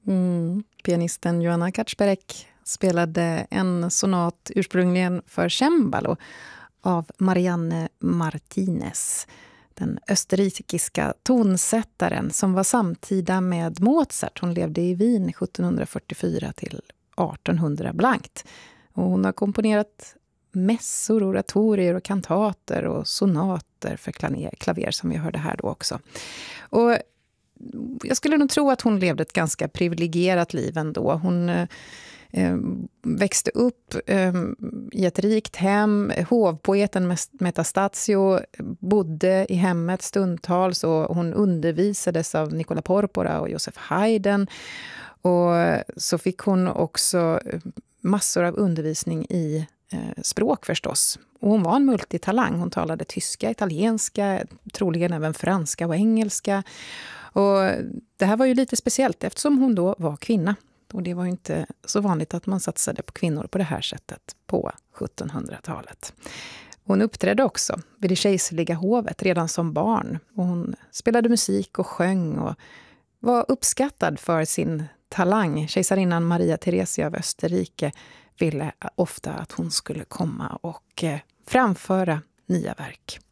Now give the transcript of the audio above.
Pianisten Johanna Kaczmarek spelade en sonat ursprungligen för cembalo av Marianne Martinez, den österrikiska tonsättaren som var samtida med Mozart. Hon levde i Wien 1744 till 1800 blankt. Och hon har komponerat mässor, oratorier och kantater och sonater för klaver som vi hörde här då också. Och jag skulle nog tro att hon levde ett ganska privilegierat liv ändå. Hon växte upp i ett rikt hem. Hovpoeten Metastasio bodde i hemmet stundtals och hon undervisades av Nicola Porpora och Joseph Haydn. Och så fick hon också massor av undervisning i språk förstås. Och hon var en multitalang. Hon talade tyska, italienska, troligen även franska och engelska. Och det här var ju lite speciellt eftersom hon då var kvinna. Och det var ju inte så vanligt att man satsade på kvinnor på det här sättet på 1700-talet. Hon uppträdde också vid det kejserliga hovet redan som barn. Och hon spelade musik och sjöng och var uppskattad för sin talang. Kejsarinnan Maria Theresia av Österrike ville ofta att hon skulle komma och framföra nya verk.